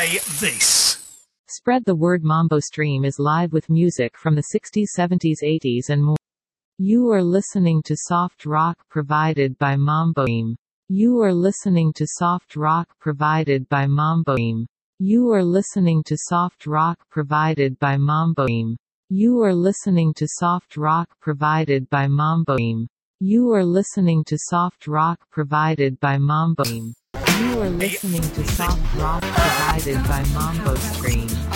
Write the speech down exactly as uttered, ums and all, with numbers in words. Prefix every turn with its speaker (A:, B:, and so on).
A: say this.
B: Spread the word. Mambo Stream is live with music from the sixties, seventies, eighties and more. You are listening to soft rock provided by Mambo Stream. You are listening to soft rock provided by Mambo Stream. You are listening to soft rock provided by Mambo Stream. You are listening to soft rock provided by Mambo Stream. You are listening to soft rock provided by Mambo Stream. You are listening to soft rock provided by Mambo Stream.